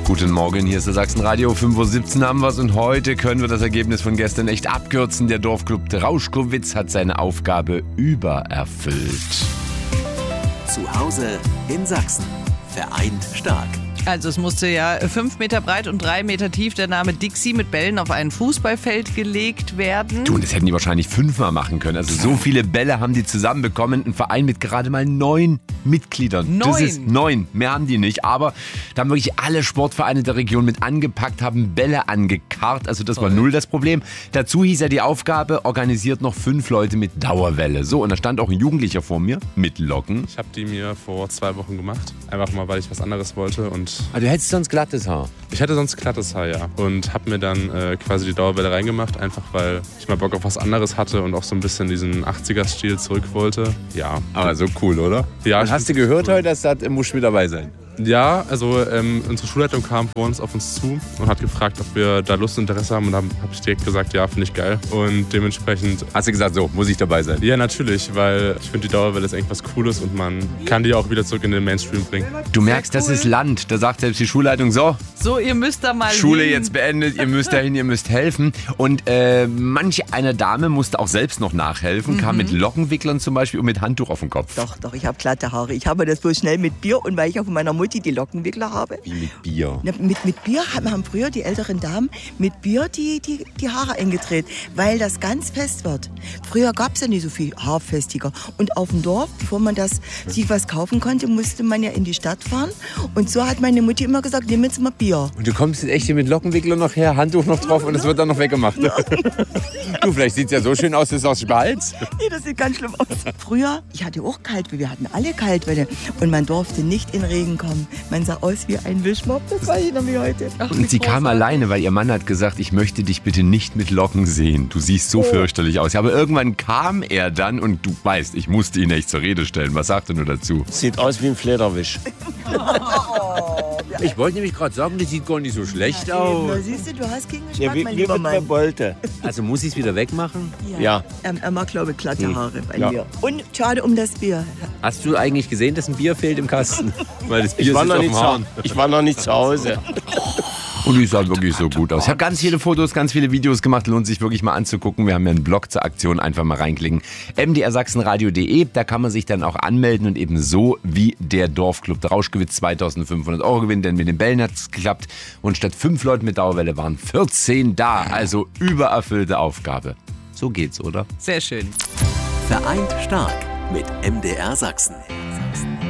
Guten Morgen, hier ist der Sachsenradio. 5:17 Uhr haben wir es und heute können wir das Ergebnis von gestern echt abkürzen. Der Dorfclub Trauschkowitz hat seine Aufgabe übererfüllt. Zu Hause in Sachsen. Vereint stark. Also es musste ja 5 Meter breit und 3 Meter tief der Name Dixie mit Bällen auf ein Fußballfeld gelegt werden. Du, und das hätten die wahrscheinlich 5-mal machen können. Also so viele Bälle haben die zusammenbekommen. Ein Verein mit gerade mal 9 Mitgliedern. 9? Das ist 9. Mehr haben die nicht. Aber da haben wirklich alle Sportvereine der Region mit angepackt, haben Bälle angekarrt. Also das war null das Problem. Dazu hieß ja die Aufgabe, organisiert noch 5 Leute mit Dauerwelle. So, und da stand auch ein Jugendlicher vor mir mit Locken. Ich habe die mir vor 2 Wochen gemacht. Einfach mal, weil ich was anderes wollte. Und Ah, du hättest sonst glattes Haar. ich hatte sonst glattes Haar, ja. Und habe mir dann quasi die Dauerwelle reingemacht, einfach weil ich mal Bock auf was anderes hatte und auch so ein bisschen diesen 80er-Stil zurück wollte. Ja. Aber so cool, oder? Ja, Und hast du gehört heute, dass das muss mit dabei sein? Ja, also unsere Schulleitung kam vor uns auf uns zu und hat gefragt, ob wir da Lust und Interesse haben. Und dann habe ich direkt gesagt, ja, finde ich geil. Und dementsprechend... Hast du gesagt, so, muss ich dabei sein? Ja, natürlich, weil ich finde, die Dauerwelle ist eigentlich was Cooles und man kann die auch wieder zurück in den Mainstream bringen. Du merkst, das ist Land. Da sagt selbst die Schulleitung, so, So, ihr müsst da mal Schule hin. jetzt beendet, ihr müsst dahin, ihr müsst helfen. Und manch eine Dame musste auch selbst noch nachhelfen, kam mit Lockenwicklern zum Beispiel und mit Handtuch auf dem Kopf. Doch, ich habe glatte Haare. Ich habe das bloß schnell mit Bier und weil ich auch von meiner Mutti die Lockenwickler habe. Wie mit Bier. Na, mit Bier haben früher die älteren Damen mit Bier die Haare eingedreht, weil das ganz fest wird. Früher gab es ja nicht so viel Haarfestiger. Und auf dem Dorf, bevor man sich was kaufen konnte, musste man ja in die Stadt fahren. Und so hat meine Mutti immer gesagt, nehmen jetzt mal Bier. Und du kommst jetzt echt hier mit Lockenwickler noch her, Handtuch noch drauf und es wird dann noch weggemacht. Du, vielleicht sieht es ja so schön aus, dass du es behaltst. Nee, das sieht ganz schlimm aus. Früher, ich hatte auch Kaltwelle, wir hatten alle Kaltwelle. Und man durfte nicht in Regen kommen. Man sah aus wie ein Wischmopp, das weiß ich noch wie heute. Ach, Und sie kam alleine, weil ihr Mann hat gesagt, ich möchte dich bitte nicht mit Locken sehen. Du siehst so fürchterlich aus. Aber irgendwann kam er dann und du weißt, ich musste ihn echt zur Rede stellen. Was sagt er nur dazu? Sieht aus wie ein Flederwisch. Ich wollte nämlich gerade sagen, das sieht gar nicht so schlecht aus. Na, siehst du hast keinen Ja, Geschmack, wie mein mit lieber der Mann. Bolte. Also muss ich es wieder wegmachen? Ja. Er mag, glaube ich, glatte Haare bei Ja. mir. Und schade um das Bier. Hast du eigentlich gesehen, dass ein Bier fehlt im Kasten? Weil das Bier Ich war, sitzt noch auf nicht dem Hahn. ich war noch nicht zu Hause. Und die sah wirklich so gut aus. Ich habe ganz viele Fotos, ganz viele Videos gemacht. Lohnt sich wirklich mal anzugucken. Wir haben ja einen Blog zur Aktion. Einfach mal reinklicken. mdrsachsenradio.de. Da kann man sich dann auch anmelden und eben so wie der Dorfclub Trauschkowitz 2.500 € gewinnen. Denn mit den Bällen hat es geklappt. Und statt 5 Leuten mit Dauerwelle waren 14 da. Also übererfüllte Aufgabe. So geht's, oder? Sehr schön. Vereint stark mit MDR Sachsen.